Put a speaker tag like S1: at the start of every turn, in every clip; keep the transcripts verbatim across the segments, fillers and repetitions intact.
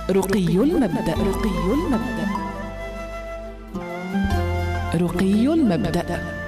S1: رقي المبدأ. رقي المبدأ. رقي المبدأ.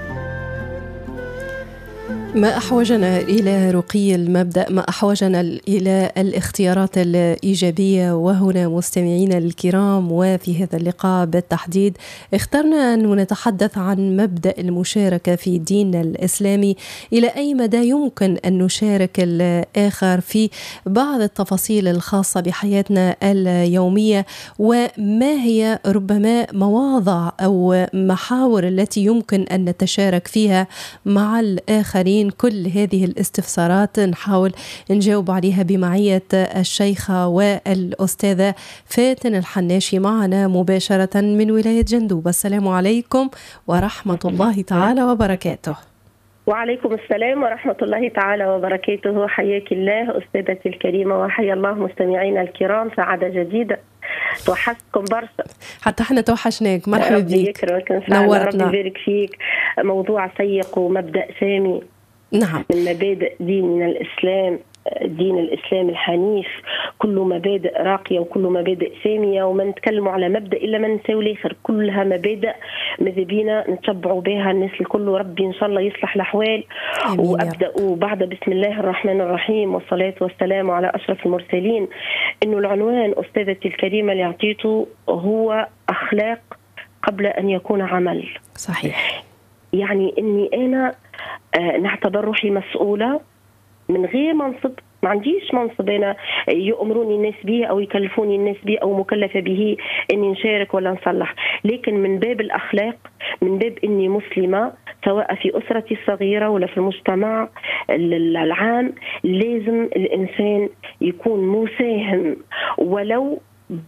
S2: ما أحوجنا إلى رقي المبدأ، ما أحوجنا إلى الاختيارات الإيجابية. وهنا مستمعينا الكرام، وفي هذا اللقاء بالتحديد اخترنا أن نتحدث عن مبدأ المشاركة في ديننا الإسلامي. إلى أي مدى يمكن أن نشارك الآخر في بعض التفاصيل الخاصة بحياتنا اليومية، وما هي ربما مواضع أو محاور التي يمكن أن نتشارك فيها مع الآخرين. كل هذه الاستفسارات نحاول نجاوب عليها بمعية الشيخة والأستاذة فاتن الحناشي معنا مباشرة من ولاية جندوب. السلام عليكم ورحمة الله تعالى وبركاته.
S3: وعليكم السلام ورحمة الله تعالى وبركاته. حياك الله أستاذتي الكريمة، وحيا الله مستمعينا الكرام. سعادة جديدة، توحشتكم برشا.
S2: حتى احنا توحشناك، مرحبا بك،
S3: نورتنا. ربي يبارك فيك. موضوع سيق ومبدأ سامي.
S2: نعم،
S3: من مبادئ ديننا الإسلام، دين الإسلام الحنيف، كله مبادئ راقية وكله مبادئ سامية. وما نتكلموا على مبدأ إلا ما نساوي الآخر، كلها مبادئ ماذا بينا نتبعوا بها الناس الكل. ربي إن شاء الله يصلح الأحوال. وأبدأ بعد بسم الله الرحمن الرحيم والصلاة والسلام على أشرف المرسلين. إنه العنوان أستاذتي الكريمة اللي أعطيته هو أخلاق قبل أن يكون عمل.
S2: صحيح.
S3: يعني إني أنا آه نعتبر روحي مسؤولة من غير منصب، ما عنديش منصب أنا يؤمروني الناس به أو يكلفوني الناس به أو مكلفة به إني نشارك ولا نصلح، لكن من باب الأخلاق، من باب إني مسلمة سواء في أسرتي الصغيرة ولا في المجتمع العام، لازم الإنسان يكون مساهم ولو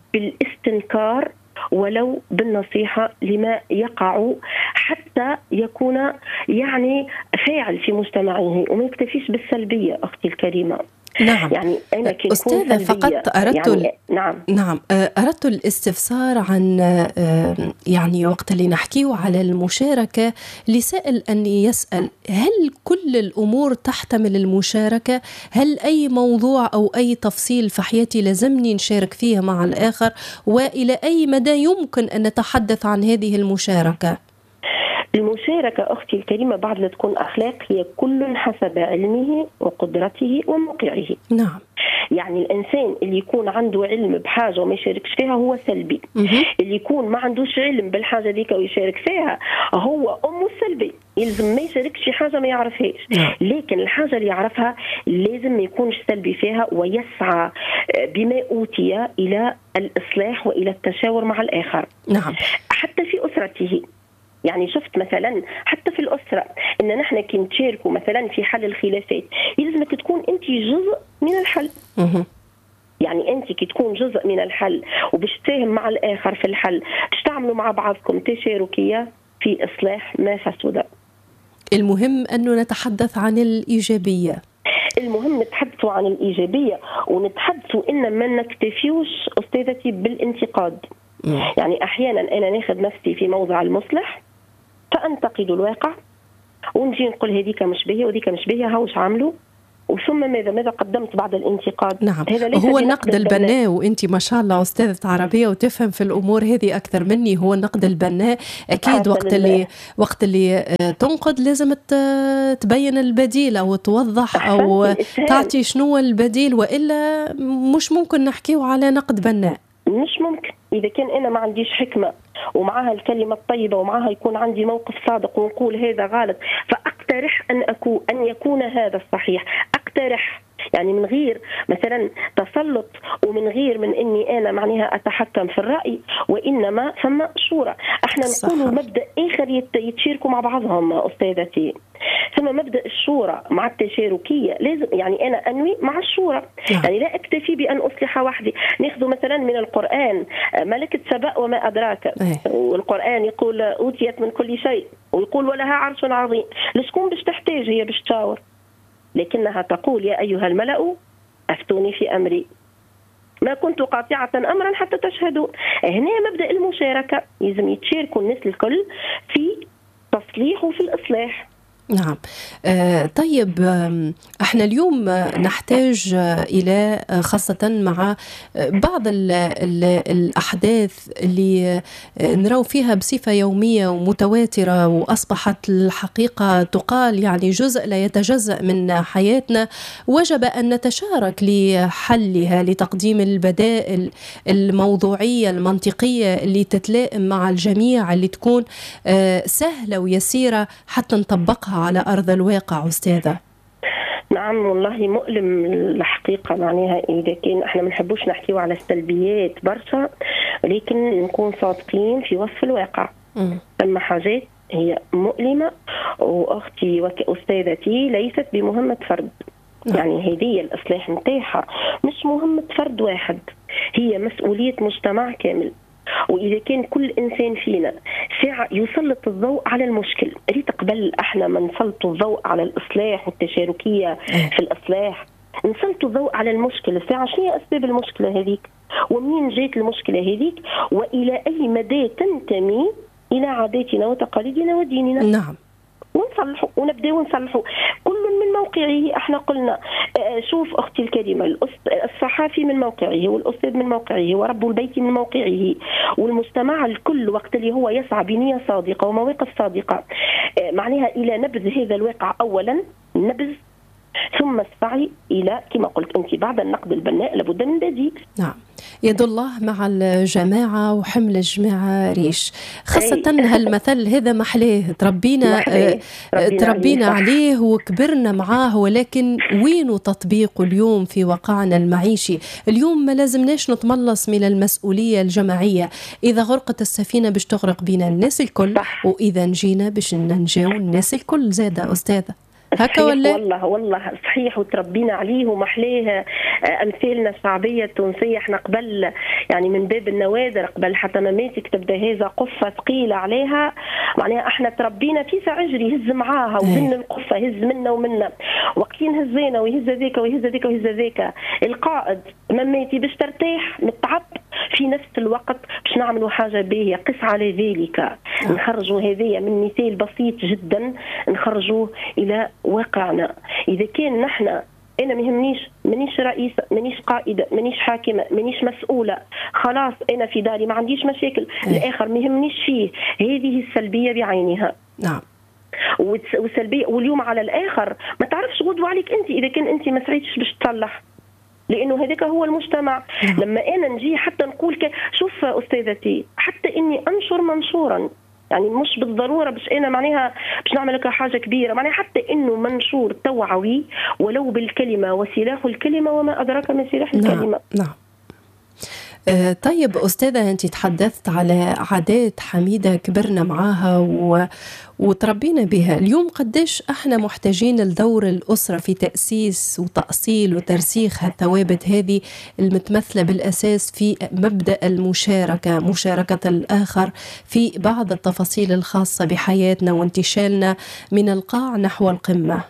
S3: بالاستنكار ولو بالنصيحة لما يقع، حتى يكون يعني فاعل في مجتمعه وما يكتفيش بالسلبية. أختي الكريمة،
S2: نعم.
S3: يعني أنا
S2: أستاذة فقط أردت
S3: يعني نعم
S2: نعم أردت الاستفسار عن يعني وقت اللي نحكيه على المشاركة لسائل أن يسأل: هل كل الأمور تحتمل المشاركة؟ هل أي موضوع أو أي تفصيل في حياتي لازمني نشارك فيها مع الآخر؟ وإلى أي مدى يمكن أن نتحدث عن هذه المشاركة؟
S3: المشاركة أختي الكريمة بعد لا تكون أخلاق هي كل حسب علمه وقدرته وموقعه.
S2: نعم.
S3: يعني الإنسان اللي يكون عنده علم بحاجة وما يشاركش فيها هو سلبي.
S2: م-
S3: اللي يكون ما عندوش علم بالحاجة ذيك ويشارك فيها هو أمه سلبي، يلزم ما يشاركش في حاجة ما يعرفهاش.
S2: نعم.
S3: لكن الحاجة اللي يعرفها لازم ما يكونش سلبي فيها، ويسعى بما أوتي إلى الإصلاح وإلى التشاور مع الآخر.
S2: نعم.
S3: حتى في أسرته، يعني شفت مثلا حتى في الأسرة إن نحن كي نشاركوا مثلا في حل الخلافات يلزمك تكون أنت جزء من الحل.
S2: م-
S3: يعني أنت كي تكون جزء من الحل وباش تساهم مع الآخر في الحل، باش تعملوا مع بعضكم تشاركية في إصلاح ما فسد.
S2: المهم أنه نتحدث عن الإيجابية.
S3: المهم نتحدثوا عن الإيجابية، ونتحدثوا إن ما نكتفيوش أستاذتي بالانتقاد.
S2: م-
S3: يعني أحيانا أنا ناخذ نفسي في موضع المصلح فأنتقد الواقع ونجي نقول هذيك مش بهي وذيك مش بهي، هاوش عملوا، وثم ماذا ماذا قدمت بعد الانتقاد.
S2: نعم.
S3: هذا ليس
S2: هو النقد البناء، وانت ما شاء الله أستاذة عربية وتفهم في الأمور هذه أكثر مني. هو النقد البناء أكيد وقت اللي وقت اللي تنقد لازم تبين البديل أو توضح أو تعطي شنو البديل، وإلا مش ممكن نحكيه على نقد بناء.
S3: مش ممكن. إذا كان أنا ما عنديش حكمة ومعها الكلمة الطيبة ومعها يكون عندي موقف صادق ونقول هذا غلط، فأقترح أن أكون أن يكون هذا الصحيح. أقترح يعني من غير مثلا تسلط ومن غير من اني انا معناها اتحكم في الراي، وانما ثم شورى. احنا نقولوا مبدا اخر يتشاركوا مع بعضهم استاذتي، ثم مبدا الشورى مع التشاركيه. لازم يعني انا انوي مع الشورى، يعني لا اكتفي بان اصلح وحدي. ناخذ مثلا من القران ملكه سبأ وما ادراك، والقران يقول اوتيت من كل شيء، ويقول ولها عرش عظيم. لشكون باش تحتاج هي باش تشاور؟ لكنها تقول يا أيها الملأ أفتوني في أمري ما كنت قاطعة أمرا حتى تشهدون. هنا مبدأ المشاركة، لازم يتشاركوا الناس الكل في تصليح وفي الإصلاح.
S2: نعم. آه طيب، آه احنا اليوم نحتاج آه إلى آه خاصة مع آه بعض ال ال الأحداث اللي آه نراو فيها بصفة يومية ومتواترة، وأصبحت الحقيقة تقال يعني جزء لا يتجزأ من حياتنا، وجب أن نتشارك لحلها، لتقديم البدائل الموضوعية المنطقية اللي تتلائم مع الجميع، اللي تكون آه سهلة ويسيرة حتى نطبقها على أرض الواقع. أستاذة،
S3: نعم والله مؤلم الحقيقة. معناها إذا كان إحنا منحبوش نحكيو على السلبيات برشا، ولكن نكون صادقين في وصف الواقع. ثم حاجات هي مؤلمة، وأختي وكأستاذتي ليست بمهمة فرد. م. يعني هذه الإصلاح نتاعها مش مهمة فرد واحد، هي مسؤولية مجتمع كامل. وإذا كان كل إنسان فينا ساعة يسلط الضوء على المشكل، ريت قبل احنا ما نسلط الضوء على الإصلاح والتشاركية في الإصلاح، نسلط الضوء على المشكلة ساعة شنو هي أسباب المشكلة هذيك، ومنين جات المشكلة هذيك، وإلى أي مدى تنتمي إلى عاداتنا وتقاليدنا وديننا.
S2: نعم.
S3: ونصلحوا ونبدأ ونصلحوا كل من موقعه. احنا قلنا شوف أختي الكريمة، الصحافي من موقعه، والأستاذ من موقعه، ورب البيت من موقعه، والمجتمع الكل وقت اللي هو يسعى بنية صادقة ومواقف صادقة معناها إلى نبذ هذا الواقع أولا، نبذ ثم السعي إلى كما قلت أنت بعد النقد البناء لابد من بديل.
S2: نعم، يد الله مع الجماعة وحمل الجماعة ريش، خاصة هالمثل هذا محلاه تربينا آه تربينا عليه وكبرنا معاه، ولكن وين تطبيقه اليوم في واقعنا المعيشي؟ اليوم ما لازمناش نتملص من المسؤولية الجماعية. إذا غرقت السفينة باش تغرق بينا الناس الكل، وإذا نجينا باش ننجاو الناس الكل زادة. أستاذة هكا ولا؟
S3: والله والله صحيح، وتربينا عليه ومحلاه. امثالنا الشعبيه التونسيه احنا قبل يعني من باب النوادر قبل حتى مماتك تبدا هذا قفه ثقيله عليها، معناها احنا تربينا في عجري يهز معاها ومن القفه هز منا ومنا، وقت ينهزينا ويهز ذيك ويهز ذيك ويهز ذيك. القائد مماتي باش ترتاح نتعب في نفس الوقت باش نعملوا حاجه باهيه، قس على ذلك. نخرجوا هذه من مثال بسيط جدا، نخرجوا الى واقعنا. إذا كان نحن أنا مهمنيش، منيش رئيسة، منيش قائدة، منيش حاكمة، منيش مسؤولة، خلاص أنا في داري ما عنديش مشاكل، الآخر مهمنيش فيه، هذه السلبية بعينها.
S2: نعم.
S3: والسلبية واليوم على الآخر ما تعرفش غدوة عليك أنت إذا كان أنت ما سعيتش باش تصلح، لأنه هذاك هو المجتمع. نعم. لما أنا نجي حتى نقول ك... شوف أستاذتي، حتى إني أنشر منشورا، يعني مش بالضرورة باش أنا معناها باش نعمل لك حاجة كبيرة، معناها حتى إنه منشور توعوي ولو بالكلمة، وسلاح الكلمة وما أدراك من سلاح الكلمة.
S2: نعم. نعم. آه طيب أستاذة، أنت تحدثت على عادات حميدة كبرنا معاها و... وتربينا بها. اليوم قديش احنا محتاجين لدور الأسرة في تأسيس وتأصيل وترسيخ هالثوابت هذه المتمثلة بالأساس في مبدأ المشاركة، مشاركة الآخر في بعض التفاصيل الخاصة بحياتنا وانتشالنا من القاع نحو القمة.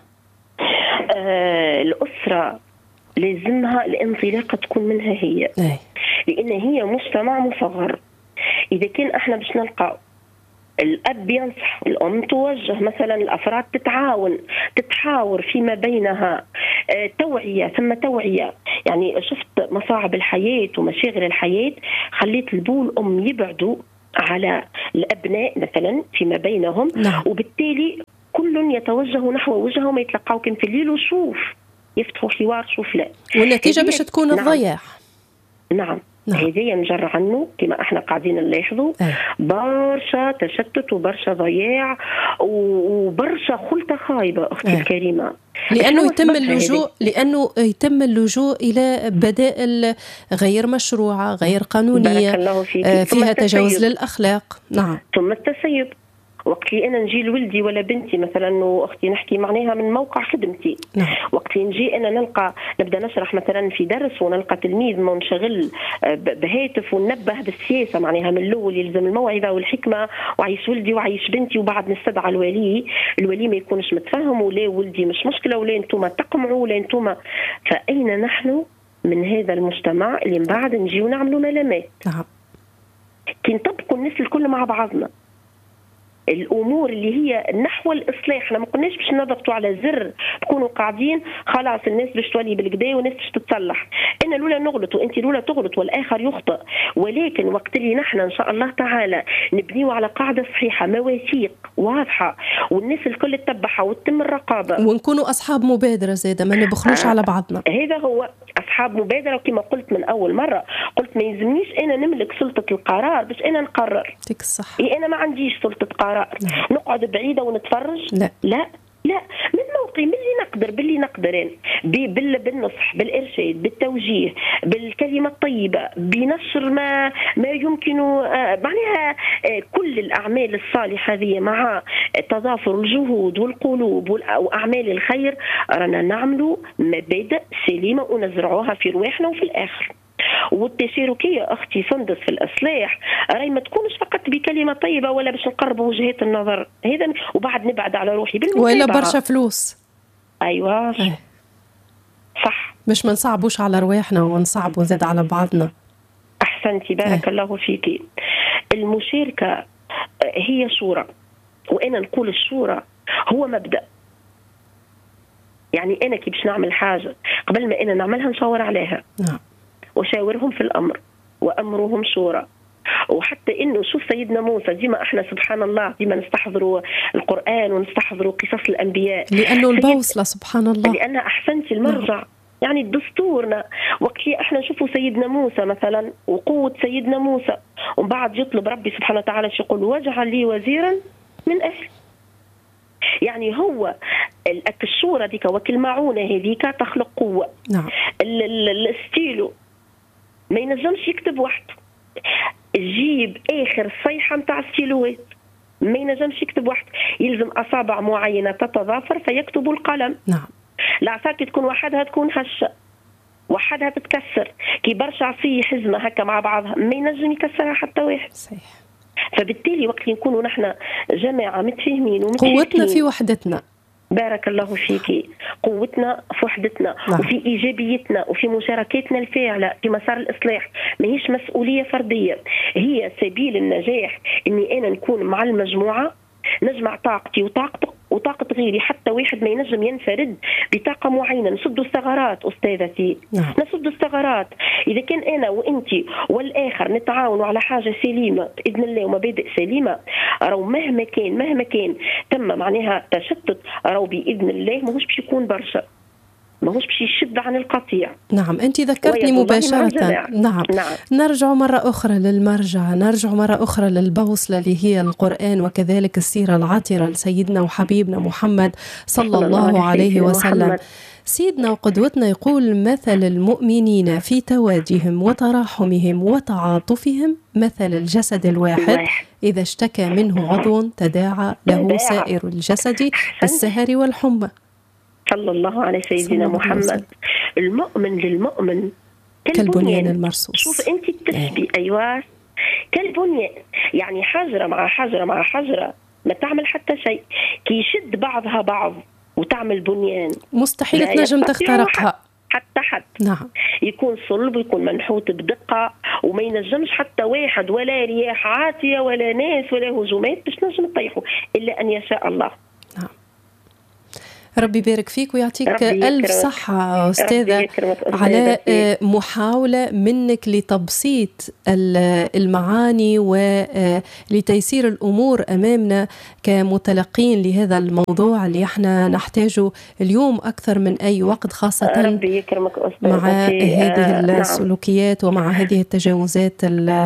S3: آه الأسرة لازمها الانطلاقة تكون منها هي، أي. لأن هي مجتمع مصغر. إذا كان احنا باش نلقى الأب ينصح، الأم توجه، مثلا الأفراد تتعاون تتحاور فيما بينها، آه، توعية ثم توعية. يعني شفت مصاعب الحياة ومشاغل الحياة خليت البو والأم يبعدوا على الأبناء مثلا فيما بينهم. نعم. وبالتالي كل يتوجه نحو وجهه وما يتلقاو كم في الليل وشوف يفتحوا حوار شوف لا،
S2: والنتيجة باش تكون نعم. الضياع.
S3: نعم. نعم. هذه نجر عنه كما احنا قاعدين نلاحظوا برشا تشتت وبرشا ضياع وبرشا خلطة خايبة أختي الكريمة،
S2: لأنه يتم اللجوء لأنه يتم اللجوء إلى بدائل غير مشروعة غير قانونية فيها تجاوز للأخلاق. نعم.
S3: ثم التسيب. وقت لي أنا نجي لولدي ولا بنتي مثلا، وأختي نحكي معناها من موقع خدمتي. نعم. وقت لي نجي أنا نلقى نبدأ نشرح مثلا في درس ونلقى تلميذ منشغل بهاتف وننبه بالسياسة، معناها من الأول يلزم الموعظة والحكمة وعيش ولدي وعيش بنتي، وبعد نستدعى الولي، الولي ما يكونش متفهم ولا ولدي مش مشكلة ولا انتم تقمعوا ولا انتم. فأين نحن من هذا المجتمع اللي من بعد نجي ونعملوا ملامات؟
S2: نعم.
S3: كي نطبقوا الناس الكل مع بعضنا، الامور اللي هي نحو الاصلاح. احنا ما قلناش باش نضغطوا على زر تكونوا قاعدين خلاص الناس باش تولي بالكدا والناس باش تتصلح. انا الاولى نغلط وانت الاولى تغلط والاخر يخطئ، ولكن وقت اللي نحن ان شاء الله تعالى نبنيو على قاعده صحيحه، مواثيق واضحه والناس الكل تتبعها وتتم الرقابه،
S2: ونكونوا اصحاب مبادره زاده، ما نبخلوش آه. على بعضنا.
S3: هذا هو اصحاب مبادره. وكما قلت من اول مره قلت ما يلزمنيش انا نملك سلطه القرار باش انا نقرر.
S2: يعطيك الصحه.
S3: إيه أنا ما عنديش سلطة قرار. نعم. نقعد بعيدة ونتفرج؟
S2: لا
S3: لا لا، من موقعي باللي نقدر باللي نقدر بال بالنصح بالإرشاد بالتوجيه بالكلمة الطيبة بنشر ما ما يمكن آه معناها آه كل الأعمال الصالحة هذه مع تضافر الجهود والقلوب وأعمال الخير رانا نعملوا مبادئ سليمة ونزرعوها في رواحنا وفي الآخر. والتشاركية أختي سندس في الإصلاح راهي ما تكونش فقط بكلمة طيبة ولا باش نقرب وجهات النظر هذا وبعد نبعد على روحي بالمتابعة
S2: وإلا برشا فلوس.
S3: أيوة
S2: أي.
S3: صح،
S2: مش ما نصعبوش على رواحنا ونصعبوا زاد على بعضنا.
S3: أحسنتي بارك أي. الله فيكي. المشاركة هي شورى، وأنا نقول الشورى هو مبدأ. يعني أنا كي باش نعمل حاجة قبل ما أنا نعملها نشاور عليها.
S2: نعم.
S3: وشاورهم في الأمر وأمرهم شورى. وحتى إنه شوف سيدنا موسى ديما إحنا سبحان الله ديما نستحضروا القرآن ونستحضروا قصص الأنبياء
S2: لأنه البوصلة سبحان الله،
S3: لأن أحسنت المرجع. نعم. يعني دستورنا وقت احنا نشوفوا سيدنا موسى مثلا وقوة سيدنا موسى ومن بعد يطلب ربي سبحانه وتعالى يقول واجعل لي وزيرا من أهل. يعني هو الشورى ديك وكالمعونة هذيك تخلق قوة.
S2: نعم.
S3: الستيلو ما ينجمش يكتب وحده، جيب آخر صيحة متاع الستيلوات ما ينجمش يكتب وحده، يلزم أصابع معينة تتضافر فيكتب القلم.
S2: نعم.
S3: العصا كي تكون وحدها تكون هشة وحدها تتكسر، كي برشا عصي حزمة هكا مع بعضها ما ينجم يكسرها حتى واحد.
S2: صحيح.
S3: فبالتالي وقت نكونوا نحن جماعة متفاهمين ومتفاهمين
S2: قوتنا في وحدتنا.
S3: بارك الله فيكي. قوتنا في وحدتنا. نعم. وفي إيجابيتنا وفي مشاركتنا الفاعلة في مسار الإصلاح. ما هيش مسؤولية فردية، هي سبيل النجاح إني أنا نكون مع المجموعة نجمع طاقتي وطاقتك وطاقة غيري، حتى واحد ما ينجم ينفرد بطاقة معينة. نسدوا الثغرات أستاذتي.
S2: نعم.
S3: نسدوا الثغرات. إذا كان أنا وإنتي والآخر نتعاونوا على حاجة سليمة بإذن الله ومبادئ سليمة، راهو مهما كان مهما كان تم معناها تشتت راهو بإذن الله ماهوش باش يكون برشا، ماهوش باش يشد عن القطيع.
S2: نعم. أنت ذكرتني مباشرة. نعم.
S3: نعم.
S2: نرجع مرة أخرى للمرجع، نرجع مرة أخرى للبوصلة اللي هي القرآن وكذلك السيرة العطرة لسيدنا وحبيبنا محمد صلى الله عليه وسلم. محمد. سيدنا وقدوتنا يقول مثل المؤمنين في توادهم وتراحمهم وتعاطفهم مثل الجسد الواحد إذا اشتكى منه عضو تداعى له سائر الجسد بالسهر والحمى.
S3: صلى الله على سيدنا محمد. المؤمن للمؤمن
S2: كالبنيان المرصوص.
S3: شوف أنت التشبيه. أيوة كالبنيان، يعني حجرة مع حجرة مع حجرة ما تعمل حتى شيء، كي يشد بعضها بعض وتعمل بنيان
S2: مستحيل تنجم تخترقها
S3: حتى حد.
S2: نعم.
S3: يكون صلب ويكون منحوت بدقة وما ينجمش حتى واحد ولا رياح عاتية ولا ناس ولا هجومات باش نجم تطيحه إلا أن يشاء الله.
S2: نعم. ربي يبارك فيك ويعطيك ألف صحة أستاذة على محاولة منك لتبسيط المعاني ولتيسير الأمور أمامنا كمتلقين لهذا الموضوع اللي احنا نحتاجه اليوم أكثر من أي وقت، خاصة مع هذه السلوكيات ومع هذه التجاوزات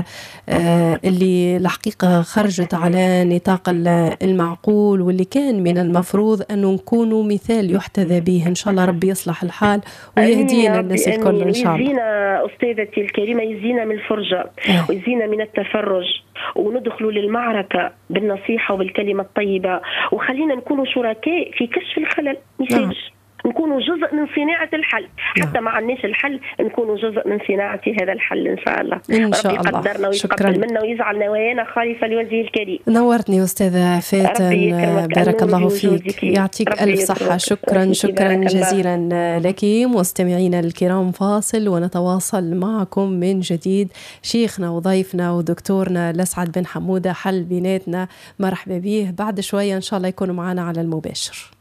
S2: اللي الحقيقة خرجت على نطاق المعقول، واللي كان من المفروض أنه نكونوا مثال يحتذى به. إن شاء الله ربي يصلح الحال ويهدينا الناس الكل إن شاء الله.
S3: يزينا أستاذتي الكريمة، يزينا من الفرجة ويزينا من التفرج، وندخلوا للمعركة بالنصيحة وبالكلمة الطيبة، وخلينا نكونوا شركاء في كشف الخلل. ميساج نكونوا جزء من صناعة الحل، حتى نعم. ما عندناش الحل نكونوا جزء من صناعة هذا الحل إن شاء الله.
S2: إن شاء
S3: ربي
S2: الله.
S3: يقدرنا ويتقبل منا ويجعل نوايانا خالصة لوجهه الكريم.
S2: نورتني أستاذة فاتن، بارك الله فيك، يعطيك ألف صحة. شكرا شكرا جزيلا لك. مستمعينا الكرام فاصل ونتواصل معكم من جديد. شيخنا وضيفنا ودكتورنا الأسعد بن حمودة حل بيناتنا، مرحبا به. بعد شوية إن شاء الله يكونوا معنا على المباشر.